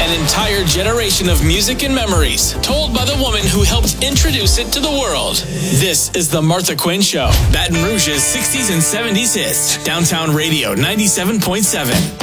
An entire generation of music and memories, told by the woman who helped introduce it to the world. This is The Martha Quinn Show. Baton Rouge's 60s and 70s hits. Downtown Radio 97.7.